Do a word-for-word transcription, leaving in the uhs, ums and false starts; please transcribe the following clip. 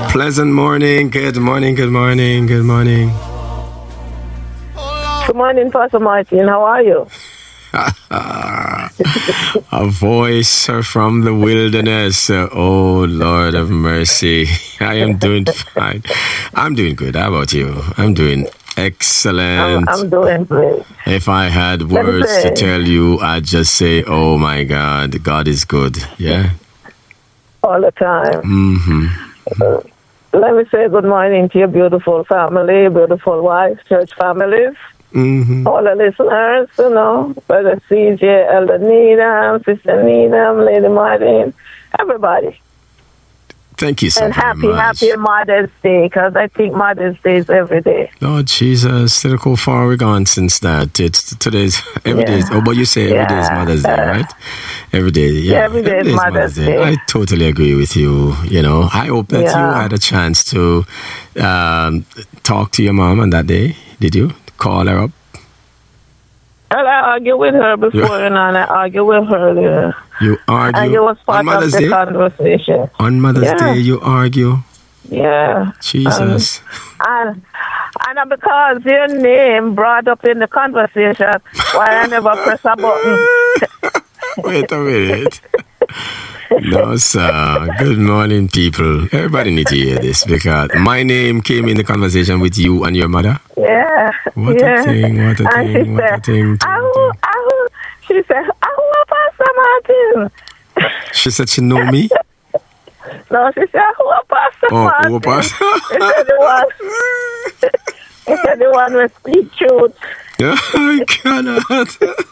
pleasant morning. Good morning, good morning, good morning. Good morning, Pastor Martin. How are you? A voice from the wilderness. Oh, Lord of mercy. I am doing fine. I'm doing good. How about you? I'm doing excellent. I'm, I'm doing great. If I had words to tell you, I'd just say, oh my God, God is good. Yeah. All the time. Mm-hmm. Uh, let me say good morning to your beautiful family, beautiful wife, church families. Mm-hmm. All the listeners, you know, Brother C J, Elder Needham, Sister Needham, Lady Martin, everybody. Thank you so and very happy, much. happy Mother's Day, because I think Mother's Day is every day. Lord Jesus, look how far we've gone since that. It's today's every Yeah. day. Oh, but you say every yeah. day is Mother's Day, right? Every day, yeah. yeah every day every is Mother's, Mother's Day. Day. I totally agree with you. You know, I hope that yeah. you had a chance to um, talk to your mom on that day. Did you call her up? Well, I argued with her before, and I argued with her. Yeah. You argue and it was part on Mother's of the Day? conversation. On Mother's yeah. Day, you argue? Yeah. Jesus. Um, and, and because your name brought up in the conversation, why I never press a button. Wait a minute. No, sir. Good morning, people. Everybody need to hear this because my name came in the conversation with you and your mother. Yeah. What yeah. a thing, what a and thing, what said, a thing. thing, Ahu, thing. ahu. She said, Ahu, Pastor Martin. She said she know me? No, she said, Ahu, Pastor oh, Martin. Oh, Pastor. She said the one, she said the one who speak truth. I cannot.